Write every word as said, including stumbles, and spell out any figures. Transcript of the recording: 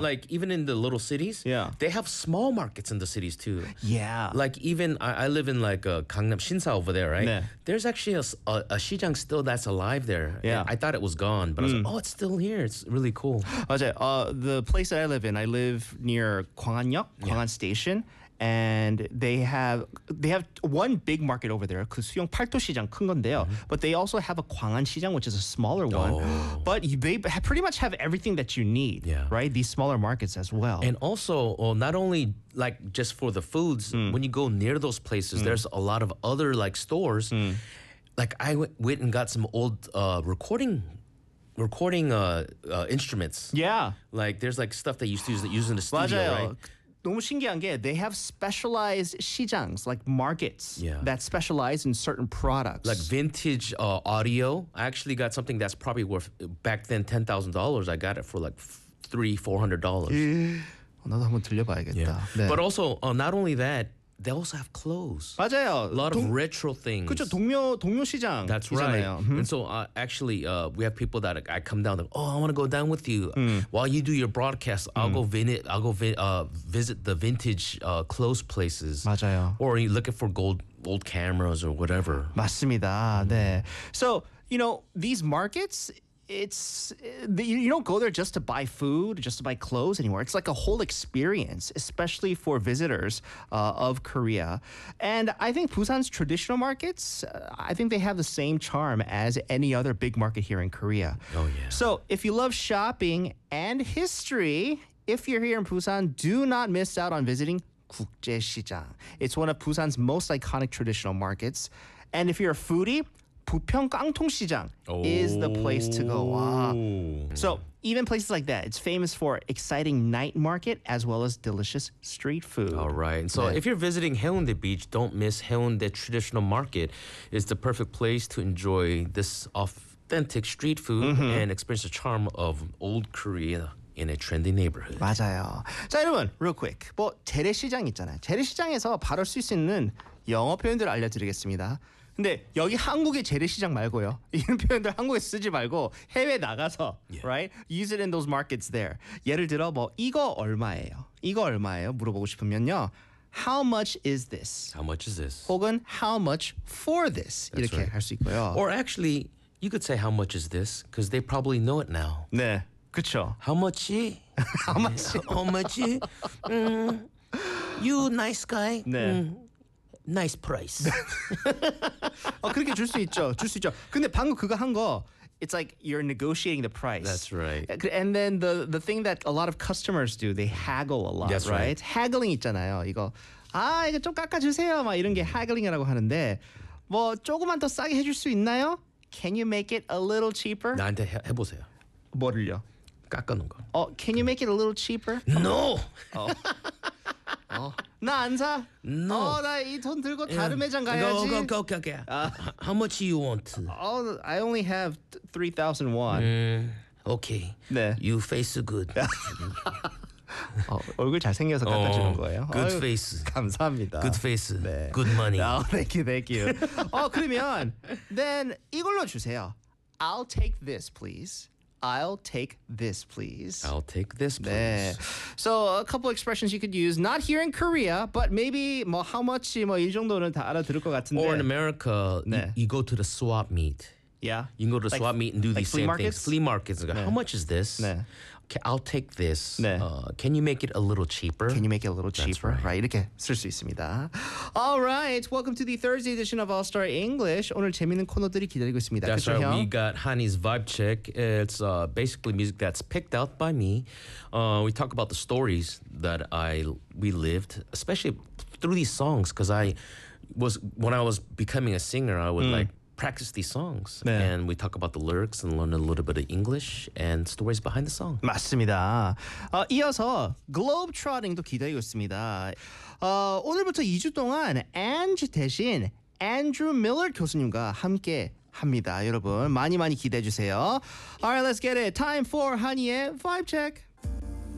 like even in the little cities, Yeah. they have small markets in the cities too. Yeah. Like even I, I live in like uh, Gangnam Shinsa over there, right? 네. There's actually a, s- a, a 시장 still that's alive there. Yeah. And I thought it was gone, but I was like, oh, it's still here. It's really cool. 맞아요. Uh, the place that I live in, I live near 광안역, 광안 Station. And they have they have one big market over there, 그 수영 팔도 시장 큰 건데요. But they also have a 광안 시장, which is a smaller one. Oh. But you- they ha- pretty much have everything that you need, Yeah. right? These smaller markets as well. And also, well, not only like just for the foods, when you go near those places, there's a lot of other like stores. Like I w- went and got some old uh, recording recording uh, uh, instruments. yeah, Like there's like stuff they used to use, use in the studio, 맞아요. right? 너무 신기한 게 they have specialized 시장s, like markets Yeah. that specialize in certain products. Like vintage uh, audio. I actually got something that's probably worth back then ten thousand dollars. I got it for like f- three, four hundred dollars. 어, 나도 한번 들려봐야겠다. Yeah. 네. But also, uh, not only that, they also have clothes. 맞아요. A lot of 동- retro things. 그렇죠. 동묘 동묘 시장. That's right. 음. And so uh, actually, uh, we have people that I come down. Like, oh, I want to go down with you. While you do your broadcast, I'll go visit. I'll go vi- uh, visit the vintage uh, clothes places. 맞아요. Or you looking for gold old cameras or whatever. 맞습니다. 네. So, you know, these markets, it's you you don't go there just to buy food, just to buy clothes anymore. It's like a whole experience, especially for visitors uh, of Korea. And I think Busan's traditional markets, uh, I think they have the same charm as any other big market here in Korea. Oh, yeah. So, if you love shopping and history, if you're here in Busan, do not miss out on visiting 국제시장. It's one of Busan's most iconic traditional markets. And if you're a foodie, 부평 깡통시장 is the place to go. Wow. So even places like that, it's famous for exciting night market as well as delicious street food. All right. And so 네. if you're visiting Haeundae Beach, don't miss Haeundae Traditional Market. It's the perfect place to enjoy this authentic street food and experience the charm of old Korea in a trendy neighborhood. 맞아요. 자 여러분, real quick. 뭐 재래시장 있잖아요. 재래시장에서 바로 쓸 수 있는 영어 표현들을 알려드리겠습니다. 근데 여기 한국의 재래시장 말고요. 이런 표현들 한국에 쓰지 말고 해외 나가서, right? Use it in those markets there. 예를 들어 뭐 이거 얼마예요? 이거 얼마예요? 물어보고 싶으면요. How much is this? How much is this? 혹은 how much for this? That's 이렇게 right. 할 수 있고요. Or actually, you could say how much is this because they probably know it now. 네, 그렇죠. How much? How much? How much? Mm, you nice guy. 네. Mm, nice price. 어, 그렇게 줄 수 있죠. 줄 수 있죠. 근데 방금 그거 한 거 it's like you're negotiating the price. That's right. And then the the thing that a lot of customers do, they haggle a lot, That's right? right. haggling 있잖아요. 이거 아, 이거 좀 깎아 주세요. 막 이런 게 haggling이라고 하는데 뭐 조금만 더 싸게 해 줄 수 있나요? Can you make it a little cheaper? 나한테 해, 해보세요. 뭐를요? 깎아놓은 거. 어, can you make it a little cheaper? No. 나 안 사? No. 어, 나 이 돈 들고 다른 매장 가야지. Go, go, go, go, go. How much do you want? Oh, I only have three thousand won. Okay. 네. You face good. 어, 얼굴 잘생겨서 깎아주는 어, 거예요. good 아유, face. 감사합니다. Good face. 네. Good money. Oh, thank you, thank you. 어, 그러면 then 이걸로 주세요. I'll take this, please. I'll take this, please. I'll take this, please. 네. So a couple expressions you could use, not here in Korea, but maybe 뭐 how much 뭐이 정도는 다 알아들을 것 같은데. Or in America, 네. you, you go to the swap meet. yeah. You can go to the Like- swap meet and do like these flea same markets? things. Flea markets. And go, How much is this? 네. Okay, I'll take this. 네. Uh, can you make it a little cheaper? Can you make it a little cheaper? right. right. 이렇게 쓸 수 있습니다. All right. Welcome to the Thursday edition of All Star English. 오늘 재밌는 코너들이 기다리고 있습니다. That's 그쵸, right. 형? We got Hani's Vibe Check. It's uh, basically music that's picked out by me. Uh, we talk about the stories that I we lived, especially through these songs, because I was when I was becoming a singer, I would like practice these songs, 네. and we talk about the lyrics and learn a little bit of English and stories behind the song. 맞습니다. 어, 이어서 글로브트로팅도 기다리고 있습니다. 어, 오늘부터 이 주 동안 Ange 대신 Andrew Miller 교수님과 함께 합니다. 여러분 많이 많이 기대해 주세요. Alright, let's get it. Time for 한이의 Vibe Check.